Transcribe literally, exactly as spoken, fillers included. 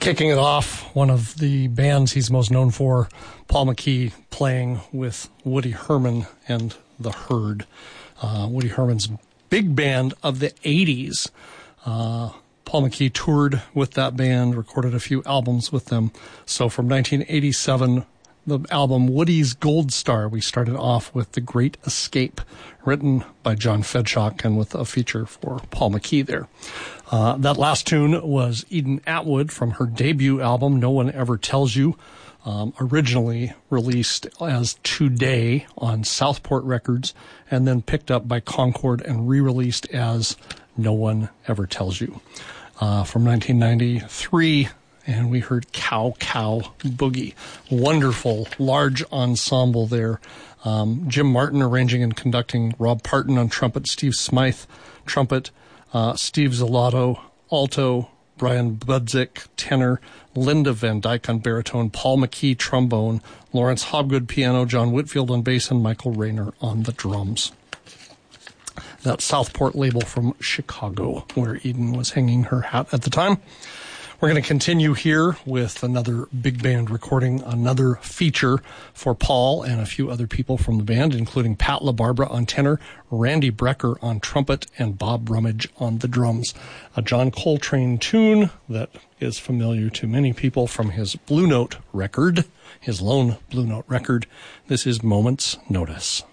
Kicking it off, one of the bands he's most known for, Paul McKee playing with Woody Herman and the Herd. Uh, Woody Herman's big band of the eighties. Uh, Paul McKee toured with that band, recorded a few albums with them. So from nineteen eighty-seven, the album Woody's Gold Star, we started off with The Great Escape, written by John Fedshock and with a feature for Paul McKee there. Uh, that last tune was Eden Atwood from her debut album, No One Ever Tells You, um, originally released as Today on Southport Records, and then picked up by Concord and re-released as No One Ever Tells You. Uh, from nineteen ninety-three, and we heard Cow Cow Boogie. Wonderful, large ensemble there. Um, Jim Martin arranging and conducting, Rob Parton on trumpet, Steve Smythe trumpet, uh, Steve Zalato alto, Brian Budzik tenor, Linda Van Dyke on baritone, Paul McKee trombone, Lawrence Hobgood piano, John Whitfield on bass, and Michael Rayner on the drums. That Southport label from Chicago, where Eden was hanging her hat at the time. We're going to continue here with another big band recording, another feature for Paul and a few other people from the band, including Pat LaBarbera on tenor, Randy Brecker on trumpet, and Bob Rummage on the drums. A John Coltrane tune that is familiar to many people from his Blue Note record, his lone Blue Note record. This is Moment's Notice.